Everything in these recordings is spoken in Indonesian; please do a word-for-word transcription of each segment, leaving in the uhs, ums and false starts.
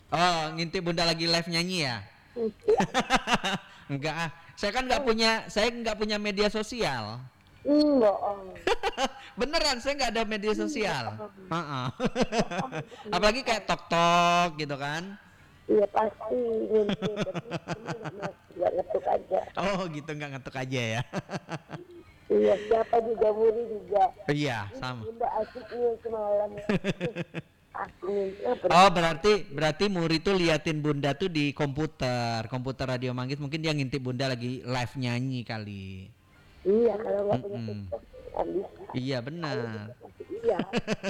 Oh, ngintip bunda lagi live nyanyi ya? Enggak ah, saya kan nggak punya, saya nggak punya media sosial. Hmm, bohong. Beneran, saya nggak ada media Hmm, sosial. bohong. Heeh. Bohong, Apalagi kayak bohong. tok tok gitu kan? Iya pasti ngintip, tapi cuma nggak mas- nggak ngetuk aja. Oh gitu, nggak ngetuk aja ya? Iya, siapa juga Muri juga. Iya, Ini sama. bunda asiknya semalam ya. Eh, aku ngintip apa dah? Oh berarti berarti Muri tuh liatin bunda tuh di komputer, komputer Radio Manggis. Mungkin dia ngintip bunda lagi live nyanyi kali. Iya, kalau nggak punya Mm-mm. TikTok nggak bisa. Iya Halus juga benar. masih iya.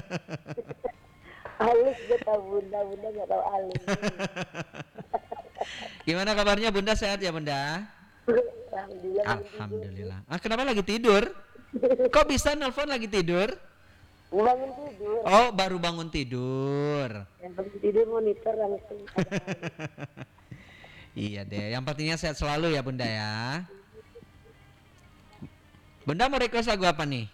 Halus gue tahu bunda, bunda nggak tahu halus. Gimana kabarnya bunda, sehat ya bunda? Alhamdulillah lagi tidur nih. Alhamdulillah. Ah kenapa lagi tidur? Kok bisa nelpon lagi tidur? Mau bangun tidur. Oh baru bangun tidur. Yang penting tidur monitor langsung ada halus. Iya deh. Yang pentingnya sehat selalu ya bunda ya. Bunda mau request lagu apa nih?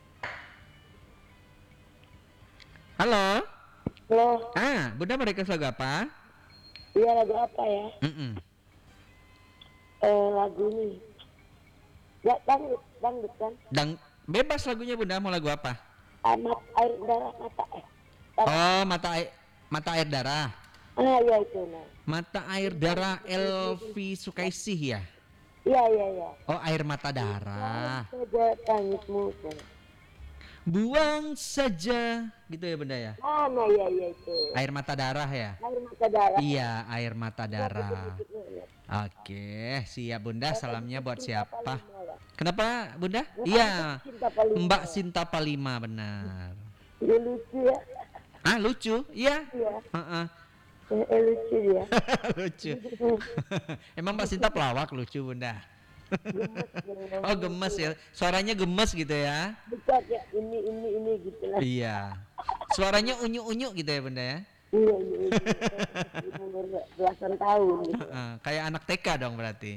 Halo? Loh, Ah, bunda mau request lagu apa? iya lagu apa ya? Mm-mm. Eh lagu nih. Ya dangdut, dangdut kan? Dan bebas lagunya bunda, mau lagu apa? Amat air darah mata eh. Tar- Oh mata air, mata air darah. Ah iya itu nah. Mata air darah Elvi Sukaisih ya. Iya iya iya. Oh air mata darah. Saja tangismu. Buang saja gitu ya bunda ya. Ah nah iya iya itu. Air mata darah ya. Air mata darah. Iya air mata Iya, darah. betul-betul, ya. Oke siap bunda. Bapak Salamnya itu buat cinta siapa? Palima, Pak. Kenapa bunda? Bapak Iya itu cinta Palima. Mbak Sinta Palima benar. Dia lucu ya. Ah lucu? Iya. Iya. Heeh. Eh, eh, lucu dia. Lucu. Emang Mbak Sinta pelawak lucu bunda? Gemes dia Oh ngomong gemes gitu. ya. Suaranya gemes gitu ya. Bukan ya ini ini ini gitu lah. Iya. Suaranya unyu-unyu gitu ya bunda ya. Iya iya iya. Umur belasan tahun gitu. Heeh, kayak anak T K dong berarti.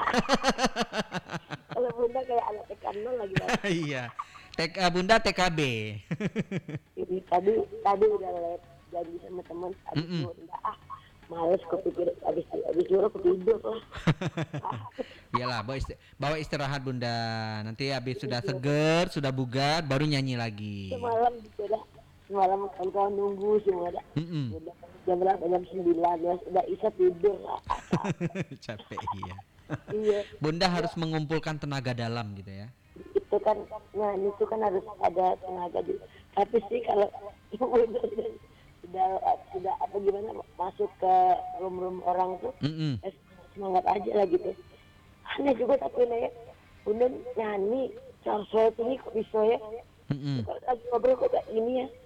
Kalau bunda kayak anak tekan nol lagi Pak. Iya. T K bunda T K B. Ini tadi tadi udah lihat janji sama teman habis Mm-mm. itu udah ah males kepikir habis habis dulu aku tidur lah. Iyalah, bawa, isti- bawa istirahat bunda. Nanti habis sudah seger, sudah bugar, baru nyanyi lagi. Semalam gitu dah. Semalam kawan-kawan nunggu semua dah. Mm-mm. Udah jam berapa jam sembilan ya sudah isa tidur lah. Capek iya. Iya Bunda harus mengumpulkan tenaga dalam gitu ya. itu kan nyanyi itu kan harus ada tenaga juga. Tapi sih kalau udah sudah sudah apa gimana masuk ke room-room orang tuh Mm-mm. eh, semangat aja lah gitu. Aneh juga tapi nih bunda nyanyi cara ini kok bisa ya Mm-mm. kok lagi ngobrol kok kayak gini ya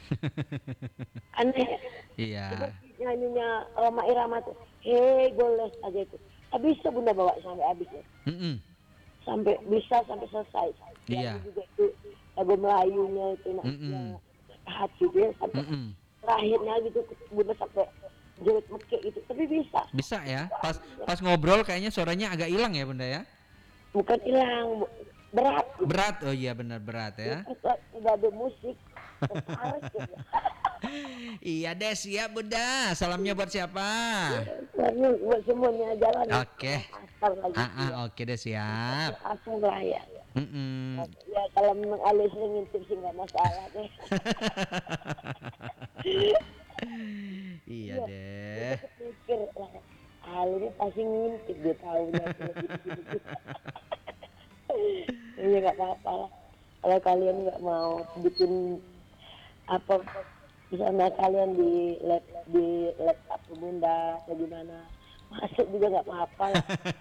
aneh. Iya. Coba nyanyinya uh, Mak Irama tuh hei goles aja itu tak bisa bunda bawa sampai habis ya Mm-mm. sampai bisa sampai selesai. Iya. Lalu juga itu lagu Melayunya itu nak Mm-mm. hati gitu ya sampai Mm-mm. terakhirnya gitu bunda sampai jerit mekek gitu tapi bisa Bisa ya. Pas pas ngobrol kayaknya suaranya agak hilang ya bunda ya. bukan hilang berat gitu. Berat. Oh iya benar berat ya. Udah ada musik tertarik gitu. Iya deh siap bunda. Salamnya buat siapa? Lalu buat semuanya jalan Oke. asal lagi Ah, ah, oke deh siap. asal lah ya. Mm-mm. Ya kalau memang alisnya ngintip sih nggak masalah deh. Iya Iya. deh. Udah kepikir lah Al ini pasti ngintip dia tahu dia iya nggak apa-apa lah kalau kalian nggak mau bikin apa misalnya kalian di lab di laptop bunda atau gimana masuk juga nggak apa-apa lah.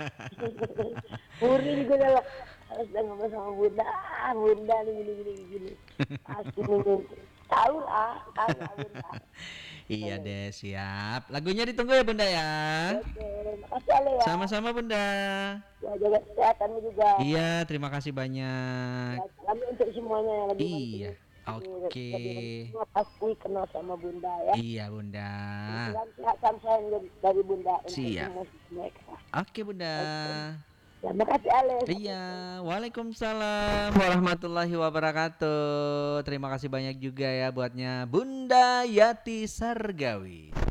Puri juga dah lah harus udah ngomong sama bunda ah bunda nih gini gini gini pasti nih tahu lah tahu lah bunda. Iya deh siap. Lagunya ditunggu ya bunda ya. Oke makasih Ale ya. Sama-sama bunda. Ya jaga kesehatanmu juga. Iya terima kasih banyak. Ya, kami untuk semuanya yang lebih Iya. penting. Oke. Jadi, semua pasti kenal sama bunda ya. Iya bunda. Dan sehat sayang dari bunda untuk Siap. semua mereka. Oke bunda. Ya, makasih Ale. Iya, waalaikumsalam warahmatullahi wabarakatuh. Terima kasih banyak juga ya buatnya Bunda Yati Sargawi.